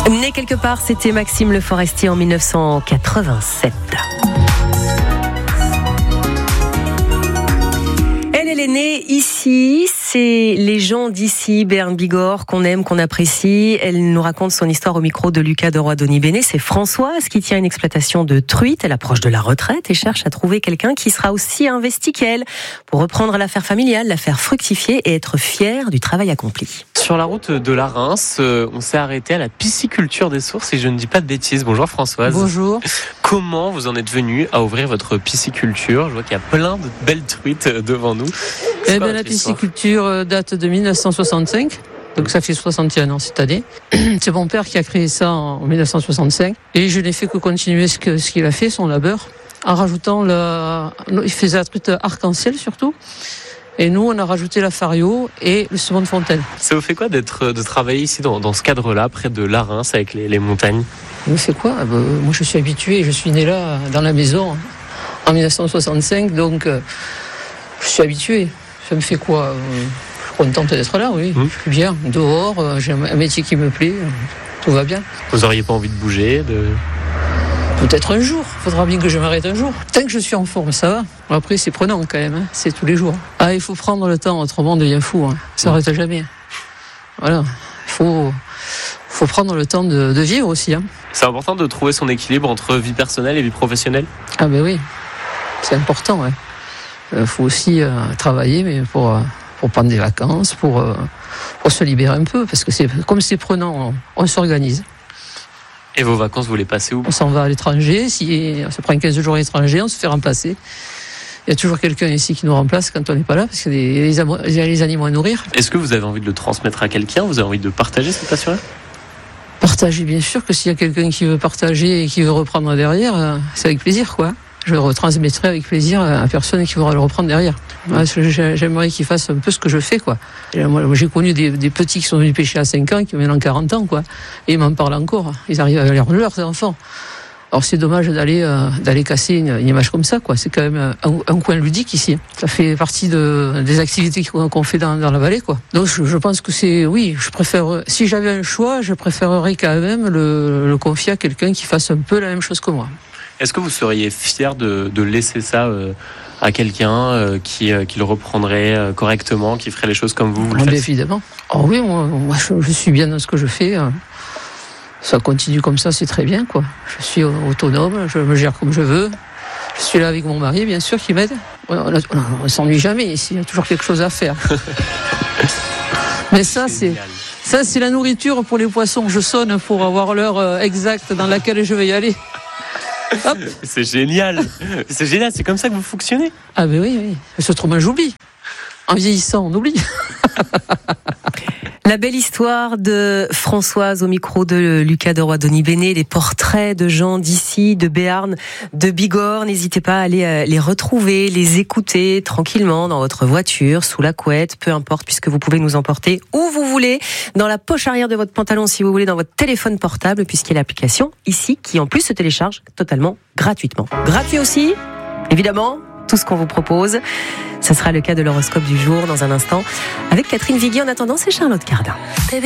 Né quelque part, c'était Maxime Le Forestier en 1987. Elle est née ici, c'est les gens d'ici, Béarn Bigorre, qu'on aime, qu'on apprécie. Elle nous raconte son histoire au micro de Lucas de Roy-Donibéné. C'est Françoise qui tient une exploitation de truites. Elle approche de la retraite et cherche à trouver quelqu'un qui sera aussi investi qu'elle pour reprendre l'affaire familiale, la faire fructifier et être fière du travail accompli. Sur la route de la Reims, on s'est arrêté à la pisciculture des Sources et je ne dis pas de bêtises. Bonjour Françoise. Bonjour. Comment vous en êtes venue à ouvrir votre pisciculture ? Je vois qu'il y a plein de belles truites devant nous. La pisciculture date de 1965. Donc ça fait 61 ans cette année. C'est mon père qui a créé ça en 1965. Et je n'ai fait que continuer ce qu'il a fait, son labeur, en rajoutant il faisait la truite arc-en-ciel surtout. Et nous, on a rajouté la fario et le saumon de fontaine. Ça vous fait quoi de travailler ici dans ce cadre-là, près de la Reims, avec les montagnes ? Ça me fait quoi ? Moi, je suis habitué. Je suis né là, dans la maison, en 1965. Donc, je suis habitué. Ça me fait quoi ? Je suis contente d'être là, oui. Je suis bien. Dehors, j'ai un métier qui me plaît. Tout va bien. Vous n'auriez pas envie de bouger Peut-être un jour. Il faudra bien que je m'arrête un jour. Tant que je suis en forme, ça va. Après, c'est prenant quand même. C'est tous les jours. Il faut prendre le temps, autrement on devient fou. Ça n'arrête jamais. Voilà. Il faut prendre le temps de vivre aussi. C'est important de trouver son équilibre entre vie personnelle et vie professionnelle ? Ah ben oui. C'est important, ouais. Faut aussi travailler, mais pour prendre des vacances, pour se libérer un peu. Parce que comme c'est prenant, on s'organise. Et vos vacances, vous les passez où ? On s'en va à l'étranger. Si on se prend 15 jours à l'étranger, on se fait remplacer. Il y a toujours quelqu'un ici qui nous remplace quand on n'est pas là, parce qu'il y a les animaux à nourrir. Est-ce que vous avez envie de le transmettre à quelqu'un ? Vous avez envie de partager cette passion-là ? Partager, bien sûr, que s'il y a quelqu'un qui veut partager et qui veut reprendre derrière, c'est avec plaisir, quoi. Je le retransmettrai avec plaisir à la personne qui voudra le reprendre derrière. J'aimerais qu'il fasse un peu ce que je fais, quoi. Moi, j'ai connu des petits qui sont venus pêcher à 5 ans, qui ont maintenant 40 ans, quoi. Et ils m'en parlent encore. Ils arrivent à leurs enfants. Alors c'est dommage d'aller casser une image comme ça, quoi. C'est quand même un coin ludique ici. Ça fait partie des activités qu'on fait dans la vallée, quoi. Donc je pense que je préfère, si j'avais un choix, je préférerais quand même le confier à quelqu'un qui fasse un peu la même chose que moi. Est-ce que vous seriez fier de laisser ça à quelqu'un qui le reprendrait correctement, qui ferait les choses comme vous le faites ? Évidemment. Oh oui, moi je suis bien dans ce que je fais. Ça continue comme ça, c'est très bien, quoi. Je suis autonome, je me gère comme je veux. Je suis là avec mon mari, bien sûr, qui m'aide. On ne s'ennuie jamais ici, il y a toujours quelque chose à faire. Mais ça, c'est la nourriture pour les poissons. Je sonne pour avoir l'heure exacte dans laquelle je vais y aller. Hop. C'est génial, c'est comme ça que vous fonctionnez. Ah ben oui. Autrement j'oublie. En vieillissant, on oublie. La belle histoire de Françoise au micro de Lucas de Roy-Donibéné, les portraits de gens d'ici, de Béarn, de Bigorre. N'hésitez pas à aller les retrouver, les écouter tranquillement dans votre voiture, sous la couette, peu importe, puisque vous pouvez nous emporter où vous voulez, dans la poche arrière de votre pantalon si vous voulez, dans votre téléphone portable, puisqu'il y a l'application ici qui en plus se télécharge totalement gratuitement. Gratuit aussi, évidemment. Tout ce qu'on vous propose. Ce sera le cas de l'horoscope du jour dans un instant avec Catherine Vigui. En attendant, c'est Charlotte Cardin.